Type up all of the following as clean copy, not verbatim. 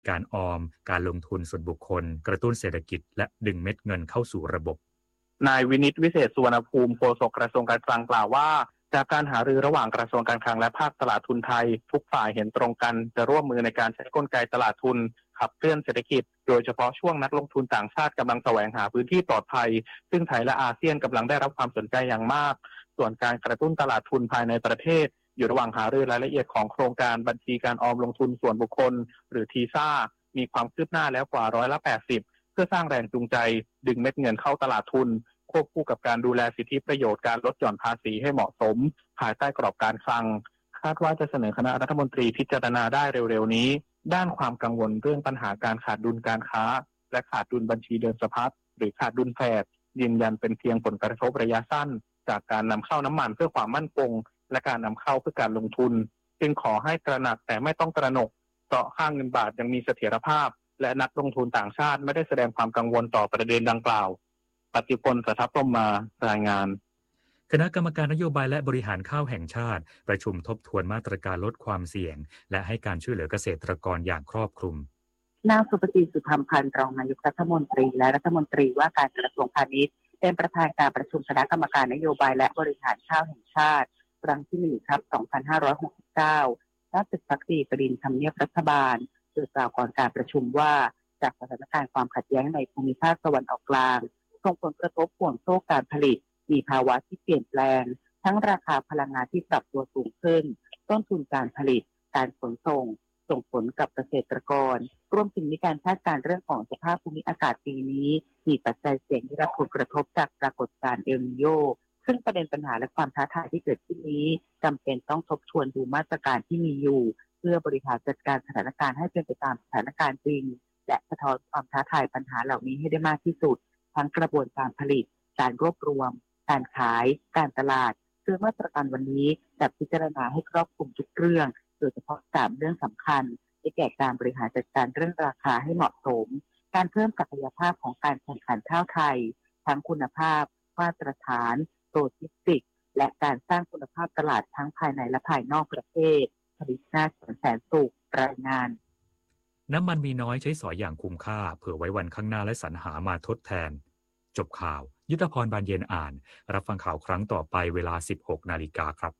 การออมการลงทุนส่วนบุคคลกระตุ้นเศรษฐกิจและดึงเม็ดเงินเข้าสู่ระบบนายวินิตวิเศษสุวรรณภูมิโฆษกกระทรวงการคลังกล่าวว่าจากการหารือระหว่างกระทรวงการคลังและภาคตลาดทุนไทยทุกฝ่ายเห็นตรงกันจะร่วมมือในการใช้กลไกตลาดทุนขับเคลื่อนเศรษฐกิจโดยเฉพาะช่วงนักลงทุนต่างชาติกำลังแสวงหาพื้นที่ปลอดภัยซึ่งไทยและอาเซียนกำลังได้รับความสนใจอย่างมากส่วนการกระตุ้นตลาดทุนภายในประเทศอยู่ระหว่างหารือรายละเอียดของโครงการบัญชีการออมลงทุนส่วนบุคคลหรือทีซ่ามีความคืบหน้าแล้วกว่า80%เพื่อสร้างแรงจูงใจดึงเม็ดเงินเข้าตลาดทุนควบคู่กับการดูแลสิทธิประโยชน์การลดหย่อนภาษีให้เหมาะสมภายใต้กรอบการคลังคาดว่าจะเสนอคณะรัฐมนตรีพิจารณาได้เร็วๆนี้ด้านความกังวลเรื่องปัญหาการขาดดุลการค้าและขาดดุลบัญชีเดินสะพัดหรือขาดดุลแฝดยืนยันเป็นเพียงผลกระทบระยะสั้นจากการนำเข้าน้ำมันเพื่อความมั่นคงและการนำเข้าเพื่อการลงทุนจึงขอให้ตระหนักแต่ไม่ต้องตระหนกเพราะค่าเงินบาทยังมีเสถียรภาพและนักลงทุนต่างชาติไม่ได้แสดงความกังวลต่อประเด็นดังกล่าวปฏิพล สัทธพรหมารายงานคณะกรรมการนโยบายและบริหารข้าวแห่งชาติประชุมทบทวนมาตรการลดความเสี่ยงและให้การช่วยเหลือเกษตรกรอย่างครอบคลุมนางสุปฏิสุธรรมพันธ์รองนายกรัฐมนตรีและรัฐมนตรีว่าการกระทรวงพาณิชย์เป็นประธานการประชุมคณะกรรมการนโยบายและบริหารข้าวแห่งชาติครั้งที่1ครับ2569ณตึกพักดีปริญทำเนียบรัฐบาลโดยกล่าวก่อนการประชุมว่าจากสถานการณ์ความขัดแย้งในภูมิภาคตะวันออกกลางส่งผลกระทบห่วงโซ่การผลิตมีภาวะที่เปลี่ยนแปลงทั้งราคาพลังงานที่ปรับตัวสูงขึ้นต้นทุนการผลิตการขนส่งผลกับเกษตรกรรวมถึงมีการคาดการณ์เรื่องของสภาพภูมิอากาศปีนี้มีปัจจัยเสี่ยงที่รับผลกระทบจากปรากฏการณ์เอลนีโญซึ่งประเด็นปัญหาและความท้าทายที่เกิดขึ้นนี้จำเป็นต้องทบทวนดูมาตรการที่มีอยู่เพื่อบริหารจัดการสถานการณ์ให้เป็นไปตามสถานการณ์จริงและสะท้อนความท้าทายปัญหาเหล่านี้ให้ได้มากที่สุดทั้งกระบวนการผลิตการรวบรวมการขายการตลาดซึ่งมาตรการวันนี้จะพิจารณาให้ครอบคลุมทุกเรื่องโดยเฉพาะ3เรื่องสำคัญได้แก่การบริหารจัดการเรื่องราคาให้เหมาะสมการเพิ่มศักยภาพของการแข่งขันข้าวไทยทั้งคุณภาพมาตรฐานโลจิสติกส์และการสร้างคุณภาพตลาดทั้งภายในและภายนอกประเทศผลิตนาแสนสุขรายงานน้ำมันมีน้อยใช้สอยอย่างคุ้มค่าเผื่อไว้วันข้างหน้าและสรรหามาทดแทนจบข่าวยุทธพรบานเย็นอ่านรับฟังข่าวครั้งต่อไปเวลา 16 นาฬิกาครับ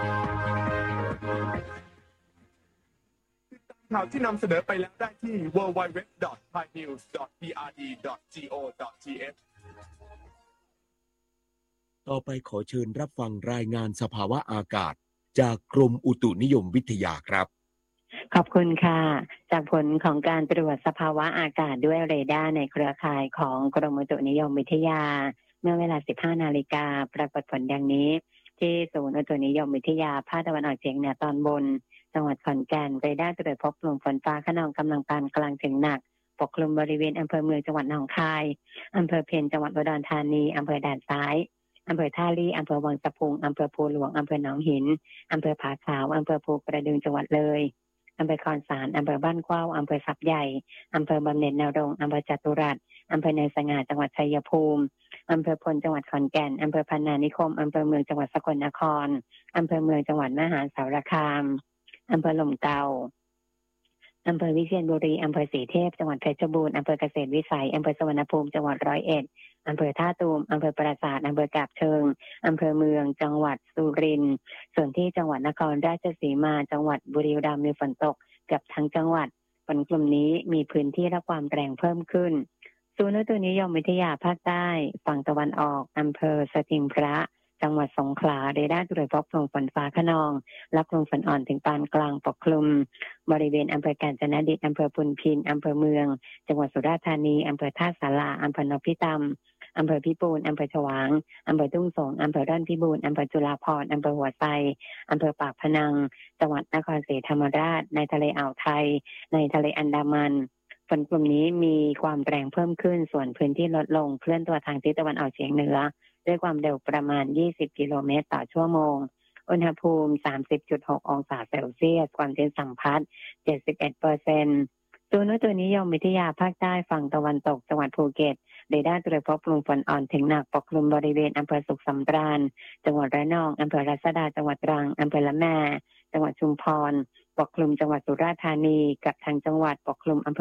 ข่าวที่นำเสนอไปแล้วได้ที่ www.thainews.prd.go.th ต่อไปขอเชิญรับฟังรายงานสภาวะอากาศจากกรมอุตุนิยมวิทยาครับขอบคุณค่ะจากผลของการตรวจสภาวะอากาศด้วยเรดาร์ในเครือข่ายของกรมอุตุนิยมวิทยาเมื่อเวลา 15 นาฬิกาปรากฏผลดังนี้ที่ศูนย์อุตุนิยมวิทยาภาคตะวันออกเฉียงเหนือตอนบนจังหวัดขอนแก่นเรดาร์ตรวจพบกลุ่มฝนฟ้าคะนองกำลังปานกลางถึงหนักปกคลุมบริเวณอำเภอเมืองจังหวัดหนองคายอำเภอเพ็ญจังหวัดอุดรธานีอำเภอด่านซ้ายอำเภอท่าลี่อำเภอวังสะพุงอำเภอภูหลวงอำเภอหนองหินอำเภอผาขาวอำเภอภูกระดึงจังหวัดเลยอำเภอคอนสารอำเภอบ้านเข้าอำเภอสับใหญ่อำเภอบำเหน็จนรงค์อำเภอจตุรัสอำเภอเนินสง่าจังหวัดชัยภูมิอำเภอพลจังหวัดขอนแก่นอำเภอพนานิคมอำเภอเมืองจังหวัดสกลนครอำเภอเมืองจังหวัดมหาสารคามอำเภอหล่มเกาอำเภอวิเชียรบุรีอำเภอศรีเทพจังหวัดเพชรบูรณ์อำเภอเกษตรวิสัยอำเภอสุวรรณภูมิจังหวัด101อำเภอท่าตูมอำเภอปราสาทอำเภอกาบเชิงอำเภอเมืองจังหวัดสุรินทร์ส่วนที่จังหวัดนครราชสีมาจังหวัดบุรีรัมย์มีฝนตกเกือบทั้งจังหวัดฝนกลุ่มนี้มีพื้นที่และความแรงเพิ่มขึ้นศูนย์อุตุนิยมวิทยาภาคใต้ฝั่งตะวันออกอำเภอสถิงพระจังหวัดสงขลาเรดาร์ตรวจพบกลุ่มฝนฟ้าคะนองและกลุ่มฝนอ่อนถึงปานกลางปกคลุมบริเวณอำเภอกาญจนดิตอำเภอพุนพินอำเภอเมืองจังหวัดสุราษฎร์ธานีอำเภอท่าสาราอำเภอนพิตำอำเภอพิบูลอำเภอฉวางอำเภอทุ่งสงอำเภอร่อนพิบูลอำเภอจุฬาภรณ์อำเภอหัวไซอำเภอปากพนังจังหวัดนครศรีธรรมราชในทะเลอ่าวไทยในทะเลอันดามันฝนกลุ่มนี้มีความแรงเพิ่มขึ้นส่วนพื้นที่ลดลงเคลื่อนตัวทางทิศตะวันออกเฉียงเหนือด้วยความเร็วประมาณ20กิโลเมตรต่อชั่วโมงอุณหภูมิ 30.6 องศาเซลเซียสความชื้นสัมพัทธ์ 71% ศูนย์อุตุนิยมวิทยาภาคใต้ฝั่งตะวันตกจังหวัดภูเก็ตเรดาร์ตรวจพบกลุ่มฝนอ่อนถึงหนักปกคลุมบริเวณอำเภอสุขสำราญจังหวัดระนองอำเภอรัศดาจังหวัดตรังอำเภอละแมจังหวัดชุมพรปปกคลุมจังหวัดสุราษฎร์ธานีกับทางจังหวัดปกคลุมอำเภอ